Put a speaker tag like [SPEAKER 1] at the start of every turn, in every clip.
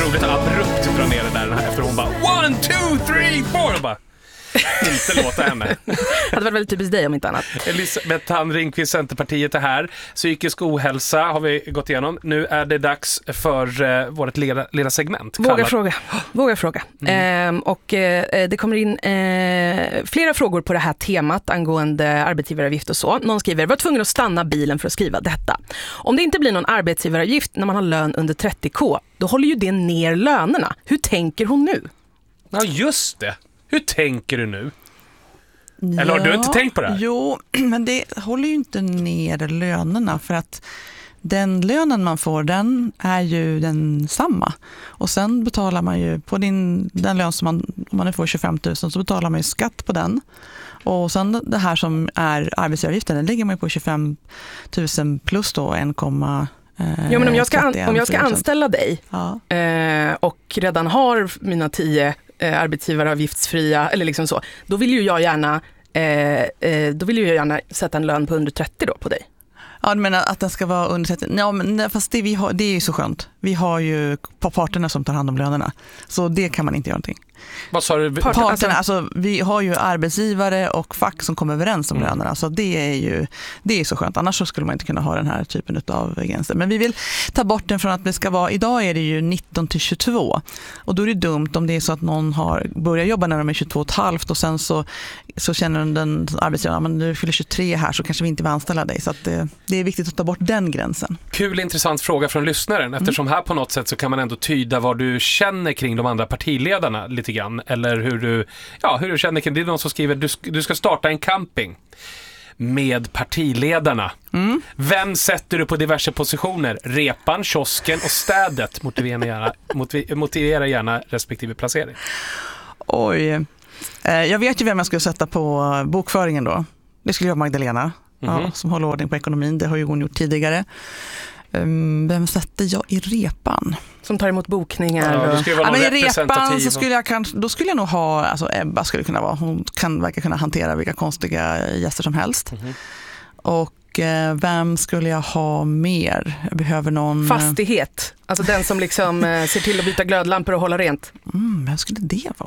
[SPEAKER 1] roligt att abrupt dra ner det där efter hon bara 1, 2, 3, 4 och bara inte låta henne.
[SPEAKER 2] Det hade varit väldigt typiskt dig om inte annat.
[SPEAKER 1] Elisabeth Thand Ringqvist, Centerpartiet är här. Psykisk ohälsa har vi gått igenom. Nu är det dags för vårt lilla segment.
[SPEAKER 2] Våga fråga. Det kommer in flera frågor på det här temat angående arbetsgivaravgift och så. Någon skriver, var tvungen att stanna bilen för att skriva detta. Om det inte blir någon arbetsgivaravgift när man har lön under 30k, då håller ju det ner lönerna. Hur tänker hon nu?
[SPEAKER 1] Ja, just det. Hur tänker du nu? Eller har du inte tänkt på det här?
[SPEAKER 3] Jo, men det håller ju inte ner lönerna för att den lönen man får, den är ju den samma. Och sen betalar man ju på den lön som om man får 25 000 så betalar man ju skatt på den. Och sen det här som är arbetsgivaravgiften, den ligger man ju på 25 000 plus då 1,
[SPEAKER 2] jo, men om jag ska anställa dig och redan har mina 10 arbetsgivaravgiftsfria eller liksom så, då vill ju jag gärna sätta en lön på under 30 då på dig.
[SPEAKER 3] Ja, du menar att den ska vara under 30? Ja, men fast det är ju så skönt. Vi har ju parterna som tar hand om lönerna. Så det kan man inte göra någonting.
[SPEAKER 1] Vad sa du?
[SPEAKER 3] Parterna, alltså vi har ju arbetsgivare och fack som kommer överens om lönerna. Så det är så skönt. Annars så skulle man inte kunna ha den här typen av gränser. Men vi vill ta bort den från att det ska vara, idag är det ju 19 till 22. Och då är det dumt om det är så att någon har börjat jobba när de är 22,5 och sen så känner den arbetsgivaren, men du fyller 23 här så kanske vi inte vill anställa dig. Så att det är viktigt att ta bort den gränsen.
[SPEAKER 1] Kul, intressant fråga från lyssnaren. Eftersom här på något sätt så kan man ändå tyda vad du känner kring de andra partiledarna lite grann. Eller hur du känner kring. Det är någon som skriver, du ska starta en camping med partiledarna. Vem sätter du på diverse positioner? Repan, kiosken och städet. Motivera gärna respektive placering.
[SPEAKER 3] Oj. Jag vet ju vem jag skulle sätta på bokföringen då. Det skulle jag Magdalena. Som håller ordning på ekonomin. Det har ju hon gjort tidigare. Vem sätter jag i repan?
[SPEAKER 2] Som tar emot bokningar.
[SPEAKER 1] I
[SPEAKER 3] repan så skulle jag nog ha, alltså Ebba skulle kunna vara, hon verkar kunna hantera vilka konstiga gäster som helst. Och vem skulle jag ha mer? Jag behöver någon...
[SPEAKER 2] Fastighet. Alltså den som liksom ser till att byta glödlampor och hålla rent.
[SPEAKER 3] Vem skulle det vara?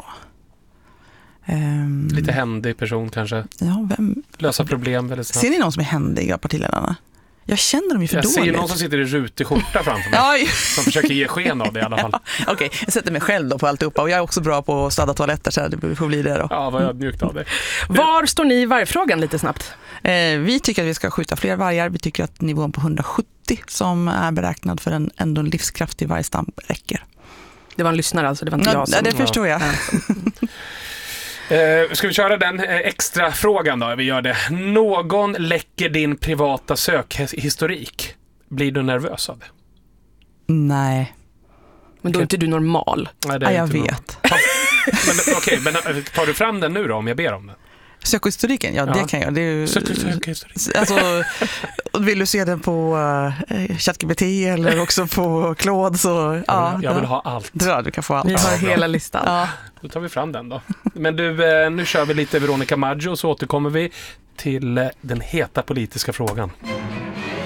[SPEAKER 1] Lite händig person kanske.
[SPEAKER 3] Ja,
[SPEAKER 1] lösa problem väldigt snabbt.
[SPEAKER 3] Ser ni någon som är händig av partiledarna? Jag känner dem ju för dåligt.
[SPEAKER 1] Jag ser någon som sitter i rutig skjorta framför mig. Som försöker ge sken av det i alla fall.
[SPEAKER 3] Okej, jag sätter mig själv då på alltihopa. Och jag är också bra på att städa toaletter så det får bli det då.
[SPEAKER 1] Ja, vad ödmjukt av dig.
[SPEAKER 2] Var står ni i vargfrågan lite snabbt?
[SPEAKER 3] Vi tycker att vi ska skjuta fler vargar. Vi tycker att nivån på 170 som är beräknad för en livskraftig vargstam räcker.
[SPEAKER 2] Det var en lyssnare alltså, det var inte jag som...
[SPEAKER 3] Det förstår jag.
[SPEAKER 1] Ska vi köra den extra frågan då? Vi gör det. Någon läcker din privata sökhistorik. Blir du nervös av det?
[SPEAKER 3] Nej.
[SPEAKER 2] Men då är inte du normal.
[SPEAKER 1] Nej, det är
[SPEAKER 3] jag
[SPEAKER 1] inte
[SPEAKER 3] vet.
[SPEAKER 1] Men tar du fram den nu då om jag ber om den?
[SPEAKER 3] Sökhistoriken? Ja, det kan jag. Det är ju, alltså, vill du se den på ChatGPT eller också på Claude så...
[SPEAKER 1] Jag vill ha allt.
[SPEAKER 3] Ja, du kan få allt.
[SPEAKER 2] Vi har hela listan.
[SPEAKER 3] Ja.
[SPEAKER 1] Då tar vi fram den då. Men du, nu kör vi lite Veronica Maggio så återkommer vi till den heta politiska frågan.